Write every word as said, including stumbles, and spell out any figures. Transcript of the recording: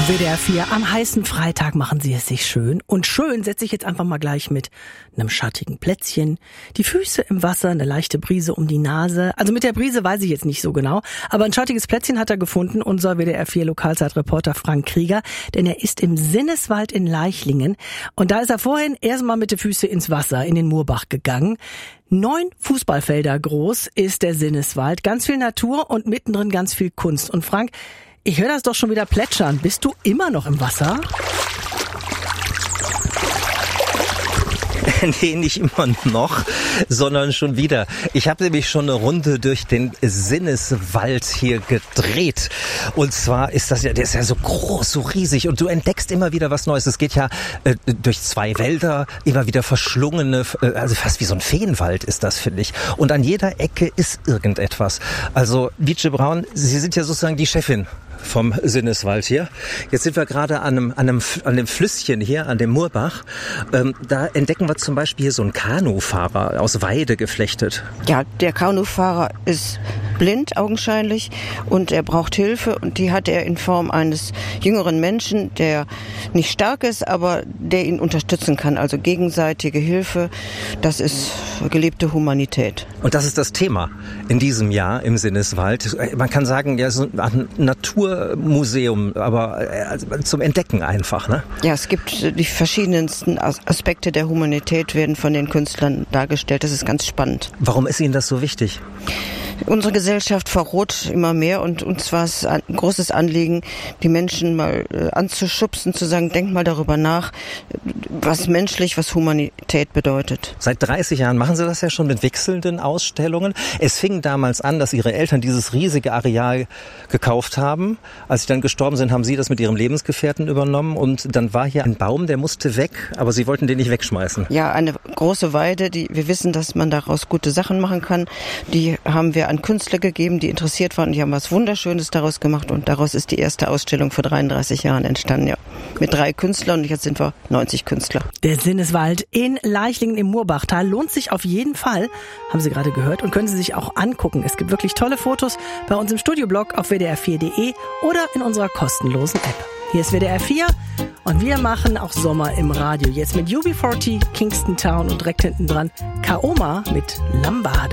W D R vier, am heißen Freitag machen Sie es sich schön. Und schön setze ich jetzt einfach mal gleich mit einem schattigen Plätzchen, die Füße im Wasser, eine leichte Brise um die Nase. Also mit der Brise weiß ich jetzt nicht so genau, aber ein schattiges Plätzchen hat er gefunden, unser W D R vier Lokalzeitreporter Frank Krieger, denn er ist im Sinneswald in Leichlingen. Und da ist er vorhin erstmal mit den Füßen ins Wasser, in den Murbach gegangen. Neun Fußballfelder groß ist der Sinneswald, ganz viel Natur und mittendrin ganz viel Kunst. Und Frank, ich höre das doch schon wieder plätschern. Bist du immer noch im Wasser? Nee, nicht immer noch, sondern schon wieder. Ich habe nämlich schon eine Runde durch den Sinneswald hier gedreht. Und zwar ist das ja, der ist ja so groß, so riesig. Und du entdeckst immer wieder was Neues. Es geht ja äh, durch zwei Wälder, immer wieder verschlungene, äh, also fast wie so ein Feenwald ist das, finde ich. Und an jeder Ecke ist irgendetwas. Also, Wietse Braun, Sie sind ja sozusagen die Chefin vom Sinneswald hier. Jetzt sind wir gerade an einem, an einem, an dem Flüsschen hier, an dem Murbach. Ähm, da entdecken wir zum Beispiel hier so einen Kanufahrer aus Weide geflechtet. Ja, der Kanufahrer ist blind augenscheinlich und er braucht Hilfe und die hat er in Form eines jüngeren Menschen, der nicht stark ist, aber der ihn unterstützen kann. Also gegenseitige Hilfe, das ist gelebte Humanität. Und das ist das Thema in diesem Jahr im Sinneswald. Man kann sagen, ja, so ein Naturmuseum, aber zum Entdecken einfach, ne? Ja, es gibt die verschiedensten Aspekte der Humanität werden von den Künstlern dargestellt. Das ist ganz spannend. Warum ist Ihnen das so wichtig? Unsere Gesellschaft verroht immer mehr und uns war es ein großes Anliegen, die Menschen mal äh, anzuschubsen, zu sagen, denk mal darüber nach, was menschlich, was Humanität bedeutet. Seit dreißig Jahren machen Sie das ja schon mit wechselnden Ausstellungen. Es fing damals an, dass Ihre Eltern dieses riesige Areal gekauft haben. Als Sie dann gestorben sind, haben Sie das mit Ihrem Lebensgefährten übernommen und dann war hier ein Baum, der musste weg, aber Sie wollten den nicht wegschmeißen. Ja, eine große Weide, die wir wissen, dass man daraus gute Sachen machen kann, die haben wir an Künstler gegeben, die interessiert waren. Die haben was Wunderschönes daraus gemacht und daraus ist die erste Ausstellung vor dreiunddreißig Jahren entstanden. Ja, mit drei Künstlern und jetzt sind wir neunzig Künstler. Der Sinneswald in Leichlingen im Murbachtal lohnt sich auf jeden Fall, haben Sie gerade gehört, und können Sie sich auch angucken. Es gibt wirklich tolle Fotos bei uns im Studioblog auf w d r vier punkt de oder in unserer kostenlosen App. Hier ist W D R vier und wir machen auch Sommer im Radio. Jetzt mit U B vierzig, Kingston Town und direkt hinten dran Kaoma mit Lambade.